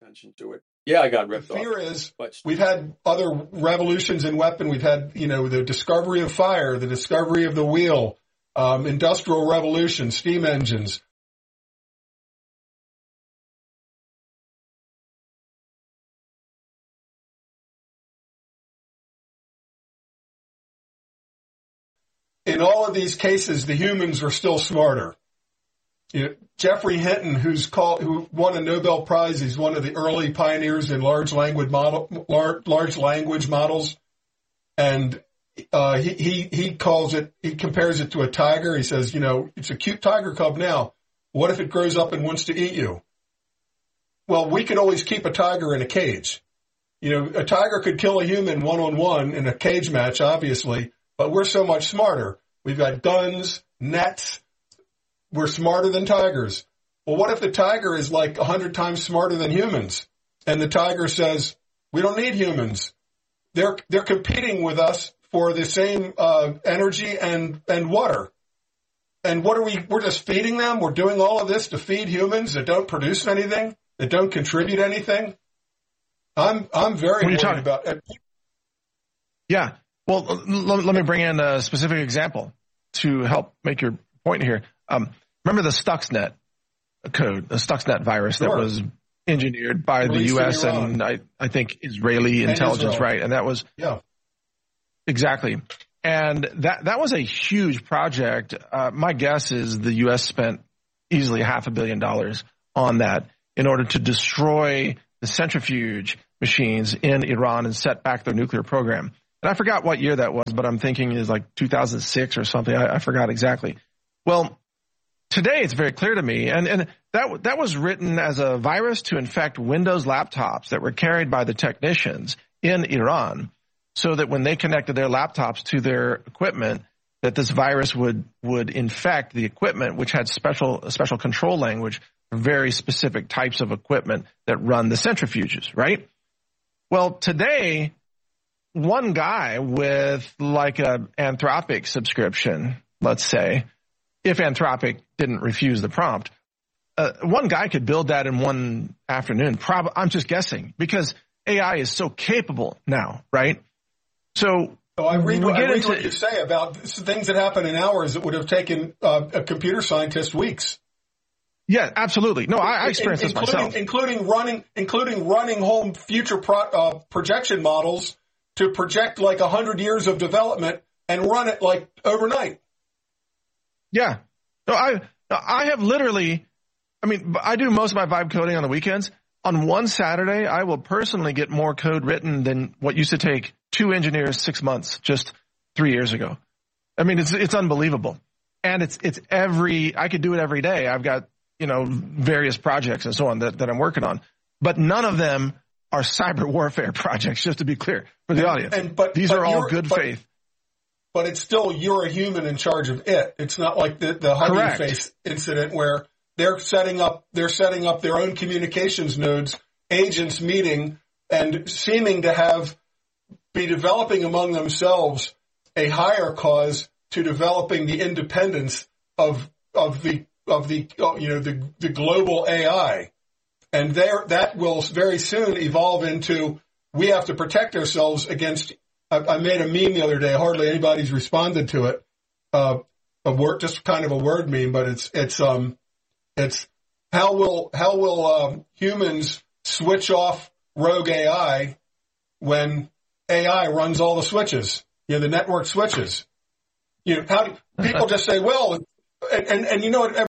attention to it. Yeah, I got ripped off. The fear is we've had other revolutions in weapon. We've had, the discovery of fire, the discovery of the wheel, industrial revolution, steam engines. In all of these cases, the humans were still smarter. Geoffrey Hinton, who won a Nobel Prize, he's one of the early pioneers in large language models, and he compares it to a tiger. He says, it's a cute tiger cub now. What if it grows up and wants to eat you? Well, we could always keep a tiger in a cage. A tiger could kill a human one-on-one in a cage match, obviously, but we're so much smarter. We've got guns, nets. We're smarter than tigers. Well, what if the tiger is like 100 times smarter than humans? And the tiger says, we don't need humans. They're competing with us for the same energy and water. And what are we're just feeding them? We're doing all of this to feed humans that don't produce anything, that don't contribute anything. I'm very worried about it. Yeah. Well, let me bring in a specific example to help make your point here. Remember the Stuxnet code, the Stuxnet virus that was engineered by the U.S. and I think Israeli intelligence, right? And that was exactly. And that was a huge project. My guess is the U.S. spent easily $500 million on that in order to destroy the centrifuge machines in Iran and set back their nuclear program. And I forgot what year that was, but I'm thinking is like 2006 or something. I forgot exactly. Well, today it's very clear to me, and that was written as a virus to infect Windows laptops that were carried by the technicians in Iran, so that when they connected their laptops to their equipment, that this virus would infect the equipment, which had special control language for very specific types of equipment that run the centrifuges, right? Well, today, one guy with like an Anthropic subscription, let's say, if Anthropic didn't refuse the prompt, one guy could build that in one afternoon. I'm just guessing, because AI is so capable now, right? So I read what you say about things that happen in hours that would have taken a computer scientist weeks. Yeah, absolutely. No, I experienced this myself, including running home future projection models to project like 100 years of development and run it like overnight. Yeah. No, I have literally, I do most of my vibe coding on the weekends. On one Saturday, I will personally get more code written than what used to take 2 engineers 6 months just 3 years ago. It's unbelievable. And I could do it every day. I've got, various projects and so on that I'm working on, but none of them are cyber warfare projects, just to be clear for the audience. These are all good faith. But it's still, you're a human in charge of it. It's not like the Hugging Face incident where they're setting up their own communications nodes, agents meeting, and seeming to be developing among themselves a higher cause to developing the independence of the global AI. And that will very soon evolve into, we have to protect ourselves against. I made a meme the other day. Hardly anybody's responded to it. Just kind of a word meme, but it's how will humans switch off rogue AI when AI runs all the switches? The network switches. How do people just say, well, and you know what?